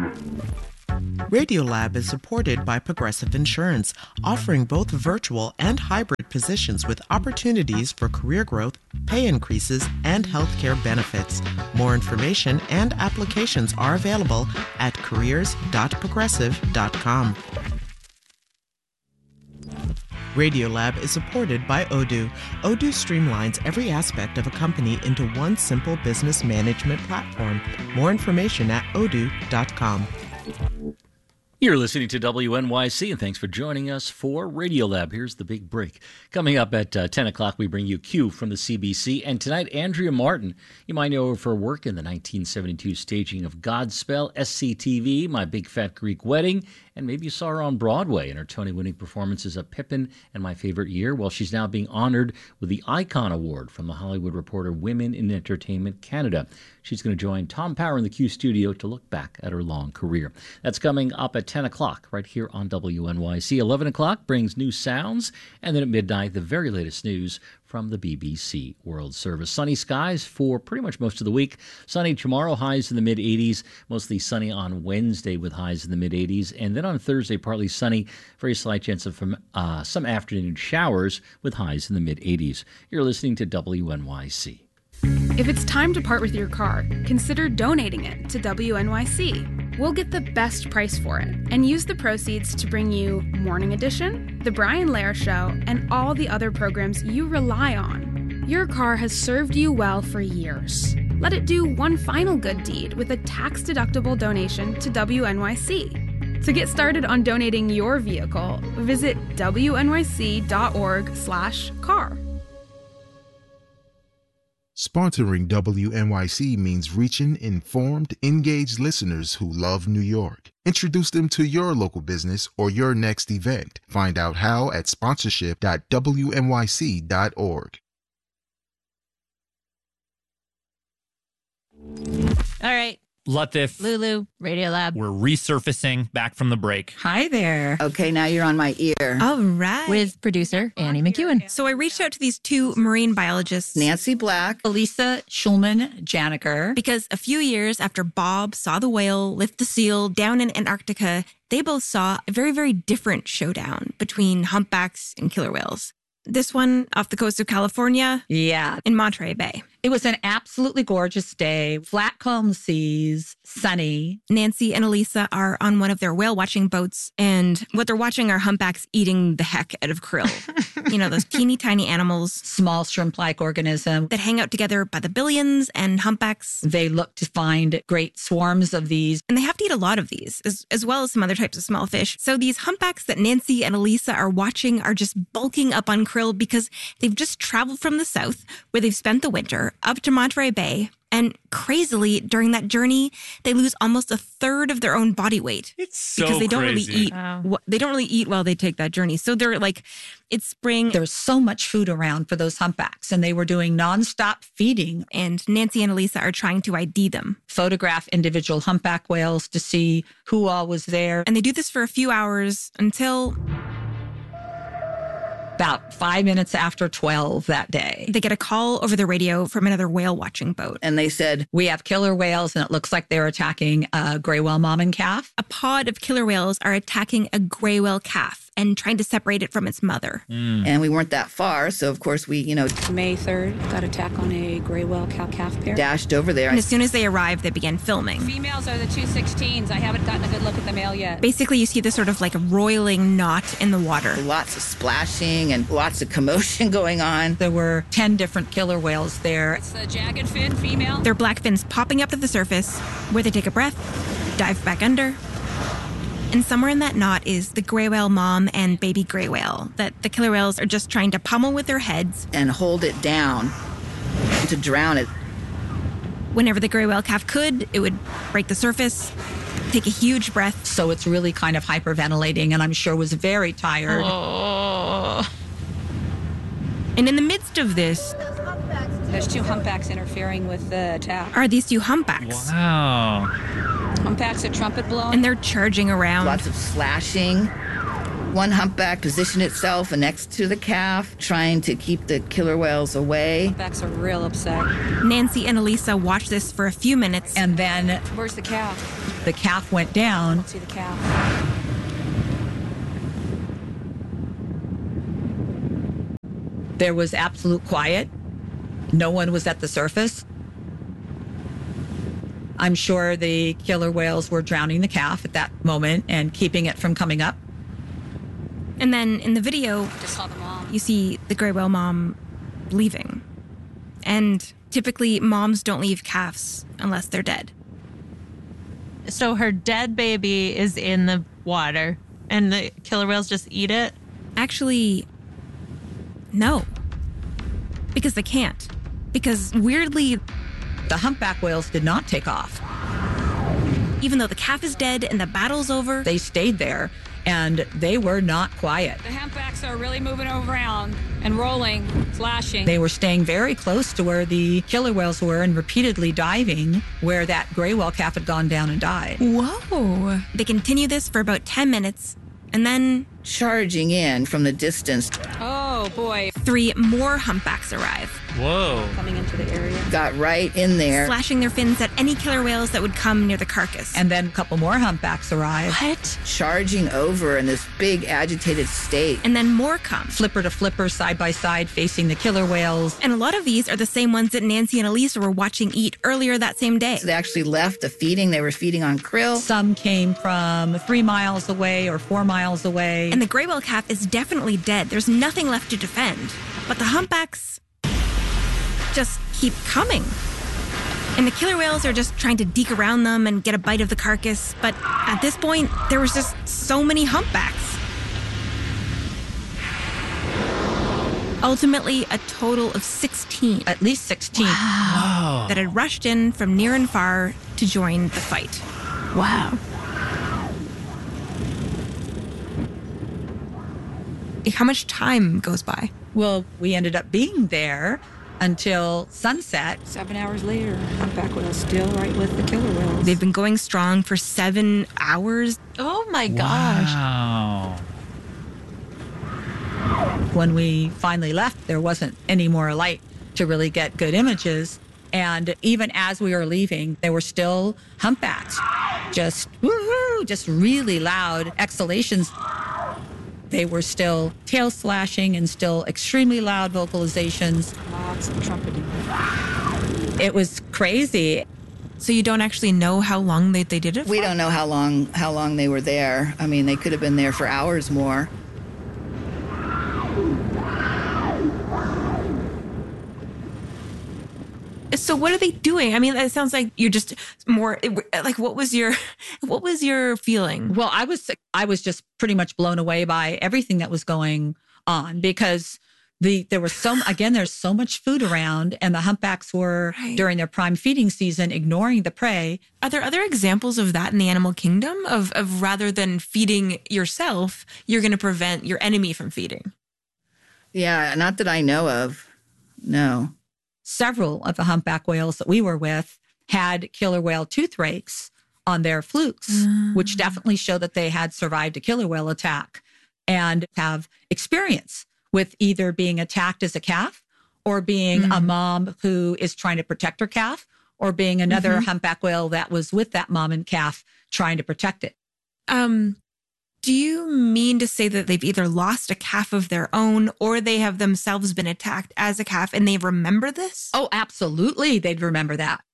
Radiolab is supported by Progressive Insurance, offering both virtual and hybrid positions with opportunities for career growth, pay increases, and healthcare benefits. More information and applications are available at careers.progressive.com. Radiolab is supported by Odoo. Odoo streamlines every aspect of a company into one simple business management platform. More information at odoo.com. You're listening to WNYC, and thanks for joining us for Radiolab. Here's the big break. Coming up at 10 o'clock, we bring you Q from the CBC. And tonight, Andrea Martin. You might know her for work in the 1972 staging of Godspell, SCTV, My Big Fat Greek Wedding, and maybe you saw her on Broadway in her Tony-winning performances of Pippin and My Favorite Year. Well, she's now being honored with the Icon Award from the Hollywood Reporter Women in Entertainment Canada. She's going to join Tom Power in the Q studio to look back at her long career. That's coming up at 10 o'clock right here on WNYC. 11 o'clock brings new sounds, and then at midnight, the very latest news from the BBC World Service. Sunny skies for pretty much most of the week. Sunny tomorrow, highs in the mid-80s. Mostly sunny on Wednesday with highs in the mid-80s. And then on Thursday, partly sunny. Very slight chance of some afternoon showers with highs in the mid-80s. You're listening to WNYC. If it's time to part with your car, consider donating it to WNYC. We'll get the best price for it and use the proceeds to bring you Morning Edition, The Brian Lehrer Show, and all the other programs you rely on. Your car has served you well for years. Let it do one final good deed with a tax-deductible donation to WNYC. To get started on donating your vehicle, visit wnyc.org/car. Sponsoring WNYC means reaching informed, engaged listeners who love New York. Introduce them to your local business or your next event. Find out how at sponsorship.wnyc.org. All right. Latif, Lulu, Radiolab. We're resurfacing back from the break. Hi there. Okay, now you're on my ear. All right. With producer Annie McEwen. So I reached out to these two marine biologists, Nancy Black, Elisa Schulman-Janiker. because a few years after Bob saw the whale lift the seal down in Antarctica, they both saw a very, very different showdown between humpbacks and killer whales. This one off the coast of California. Yeah. In Monterey Bay. It was an absolutely gorgeous day, flat, calm seas, sunny. Nancy and Elisa are on one of their whale watching boats, and what they're watching are humpbacks eating the heck out of krill. You know, those teeny tiny animals. Small shrimp-like organism. That hang out together by the billions, and humpbacks. They look to find great swarms of these. And they have to eat a lot of these, as well as some other types of small fish. So these humpbacks that Nancy and Elisa are watching are just bulking up on krill because they've just traveled from the south, where they've spent the winter, up to Monterey Bay, and crazily during that journey they lose almost a third of their own body weight. It's so because they don't crazy. really eat. Wow. They don't really eat while they take that journey. So they're like, it's spring. There's so much food around for those humpbacks, and they were doing nonstop feeding. And Nancy and Elisa are trying to ID them, photograph individual humpback whales to see who all was there. And they do this for a few hours until about 5 minutes after 12 that day, they get a call over the radio from another whale watching boat. And they said, we have killer whales, and it looks like they're attacking a gray whale mom and calf. A pod of killer whales are attacking a gray whale calf and trying to separate it from its mother. And we weren't that far, so of course we, May 3rd, got attack on a gray whale cow-calf pair. Dashed over there. And as soon as they arrived, they began filming. Females are the 216s. I haven't gotten a good look at the male yet. Basically, you see this sort of like a roiling knot in the water. Lots of splashing and lots of commotion going on. There were 10 different killer whales there. It's the jagged fin female. Their black fins popping up to the surface, where they take a breath, dive back under. And somewhere in that knot is the gray whale mom and baby gray whale that the killer whales are just trying to pummel with their heads. And hold it down to drown it. Whenever the gray whale calf could, it would break the surface, take a huge breath. So it's really kind of hyperventilating, and I'm sure was very tired. And in the midst of this, there's two humpbacks interfering with the attack. Are these two humpbacks? Wow. Humpbacks are trumpet blown. And they're charging around. Lots of slashing. One humpback positioned itself next to the calf, trying to keep the killer whales away. Humpbacks are real upset. Nancy and Elisa watch this for a few minutes. And then where's the calf? the calf went down. See the calf. There was absolute quiet. No one was at the surface. I'm sure the killer whales were drowning the calf at that moment and keeping it from coming up. And then in the video, Just saw the mom. you see the gray whale mom leaving. And typically, moms don't leave calves unless they're dead. So her dead baby is in the water and the killer whales just eat it? Actually, no. Because they can't. Because weirdly, The humpback whales did not take off. even though the calf is dead and the battle's over, They stayed there and they were not quiet. The humpbacks are really moving around and rolling, flashing. They were staying very close to where the killer whales were and repeatedly diving where that gray whale calf had gone down and died. whoa. They continue this for about 10 minutes. And then Charging in from the distance, Oh, boy. 3 more humpbacks arrive, Whoa. Coming into the area. got right in there. slashing their fins at any killer whales that would come near the carcass. And then a couple more humpbacks arrived. What? Charging over in this big agitated state. And then more come. Flipper to flipper, side by side, facing the killer whales. And a lot of these are the same ones that Nancy and Elisa were watching eat earlier that same day. They actually left the feeding. They were feeding on krill. Some came from 3 miles away or 4 miles away. And the gray whale calf is definitely dead. There's nothing left to defend. But the humpbacks just keep coming. And the killer whales are just trying to deke around them and get a bite of the carcass. But at this point, there was just so many humpbacks. Ultimately, a total of 16 At least 16. that had rushed in from near and far to join the fight. Wow. How much time goes by? Well, we ended up being there until sunset. 7 hours later, humpback whales still right with the killer whales. They've been going strong for 7 hours. Oh my gosh. Wow. When we finally left, there wasn't any more light to really get good images. And even as we were leaving, there were still humpbacks. Just woohoo, just really loud exhalations. They were still tail slashing and still extremely loud vocalizations. Lots of trumpeting. It was crazy. So you don't actually know how long they did it for? We don't know how long they were there. I mean, they could have been there for hours more. So what are they doing? I mean, it sounds like you're just more like, what was your feeling? Well, I was just pretty much blown away by everything that was going on because there was there's so much food around and the humpbacks were during their prime feeding season ignoring the prey. Are there other examples of that in the animal kingdom of rather than feeding yourself, you're going to prevent your enemy from feeding? Yeah, not that I know of. No. Several of the humpback whales that we were with had killer whale tooth rakes on their flukes, which definitely show that they had survived a killer whale attack and have experience with either being attacked as a calf or being a mom who is trying to protect her calf or being another humpback whale that was with that mom and calf trying to protect it. Do you mean to say that they've either lost a calf of their own or they have themselves been attacked as a calf and they remember this? Oh, absolutely. They'd remember that.